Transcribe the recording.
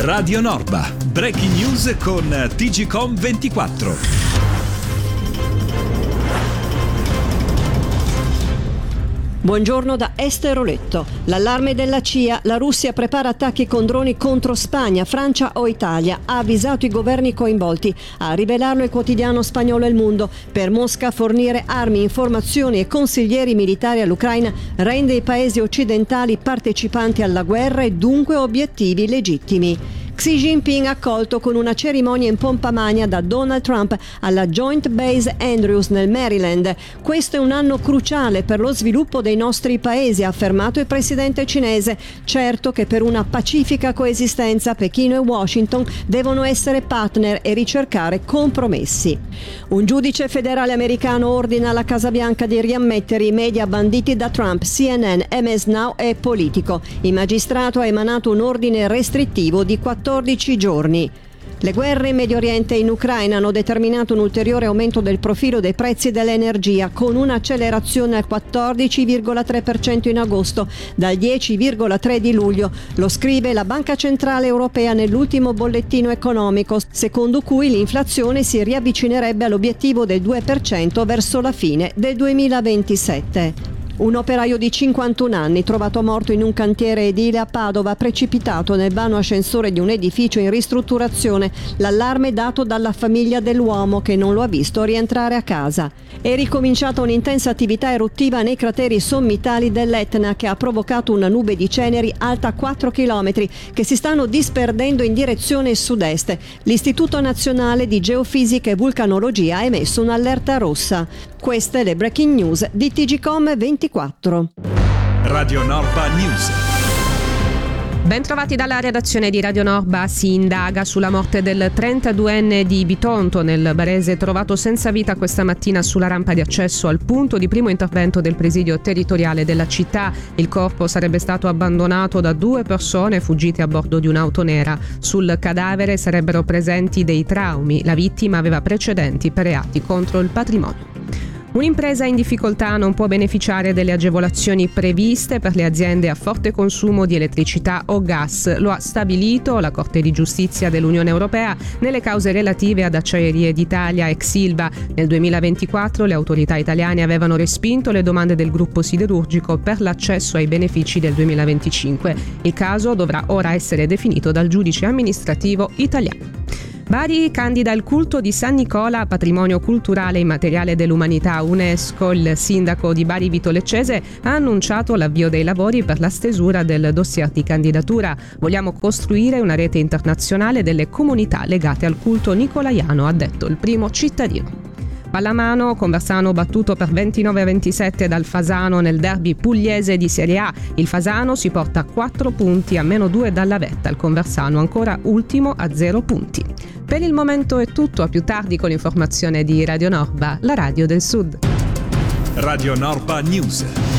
Radio Norba, breaking news con TGCOM24. Buongiorno da Esther Oletto. L'allarme della CIA, la Russia prepara attacchi con droni contro Spagna, Francia o Italia. Ha avvisato i governi coinvolti. A rivelarlo il quotidiano spagnolo El Mundo. Per Mosca fornire armi, informazioni e consiglieri militari all'Ucraina rende i paesi occidentali partecipanti alla guerra e dunque obiettivi legittimi. Xi Jinping accolto con una cerimonia in pompa magna da Donald Trump alla Joint Base Andrews nel Maryland. Questo è un anno cruciale per lo sviluppo dei nostri paesi, ha affermato il presidente cinese. Certo che per una pacifica coesistenza Pechino e Washington devono essere partner e ricercare compromessi. Un giudice federale americano ordina alla Casa Bianca di riammettere i media banditi da Trump, CNN, MS Now e Politico. Il magistrato ha emanato un ordine restrittivo di 14 giorni. Le guerre in Medio Oriente e in Ucraina hanno determinato un ulteriore aumento del profilo dei prezzi dell'energia, con un'accelerazione al 14,3% in agosto, dal 10,3% di luglio. Lo scrive la Banca Centrale Europea nell'ultimo bollettino economico, secondo cui l'inflazione si riavvicinerebbe all'obiettivo del 2% verso la fine del 2027. Un operaio di 51 anni trovato morto in un cantiere edile a Padova, precipitato nel vano ascensore di un edificio in ristrutturazione. L'allarme dato dalla famiglia dell'uomo, che non lo ha visto rientrare a casa. È ricominciata un'intensa attività eruttiva nei crateri sommitali dell'Etna, che ha provocato una nube di ceneri alta 4 km che si stanno disperdendo in direzione sud-est. L'Istituto Nazionale di Geofisica e Vulcanologia ha emesso un'allerta rossa. Queste le breaking news di TGCOM24. Radio Norba News. Ben trovati dalla redazione di Radio Norba. Si indaga sulla morte del 32enne di Bitonto, nel Barese, trovato senza vita questa mattina sulla rampa di accesso al punto di primo intervento del presidio territoriale della città. Il corpo sarebbe stato abbandonato da 2 persone fuggite a bordo di un'auto nera. Sul cadavere sarebbero presenti dei traumi. La vittima aveva precedenti per reati contro il patrimonio. Un'impresa in difficoltà non può beneficiare delle agevolazioni previste per le aziende a forte consumo di elettricità o gas. Lo ha stabilito la Corte di Giustizia dell'Unione Europea nelle cause relative ad Acciaierie d'Italia ex Ilva. Nel 2024 le autorità italiane avevano respinto le domande del gruppo siderurgico per l'accesso ai benefici del 2025. Il caso dovrà ora essere definito dal giudice amministrativo italiano. Bari candida il culto di San Nicola a patrimonio culturale immateriale dell'umanità UNESCO. Il sindaco di Bari Vito Leccese ha annunciato l'avvio dei lavori per la stesura del dossier di candidatura. Vogliamo costruire una rete internazionale delle comunità legate al culto nicolaiano, ha detto il primo cittadino. Pallamano, Conversano battuto per 29-27 dal Fasano nel derby pugliese di Serie A. Il Fasano si porta a 4 punti a -2 dalla vetta. Il Conversano ancora ultimo a 0 punti. Per il momento è tutto, a più tardi con l'informazione di Radio Norba, la radio del Sud. Radio Norba News.